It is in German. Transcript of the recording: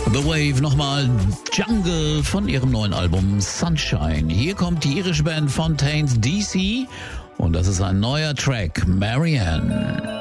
The Wave, nochmal Jungle von ihrem neuen Album Sunshine. Hier kommt die irische Band Fontaines DC und das ist ein neuer Track, Marianne.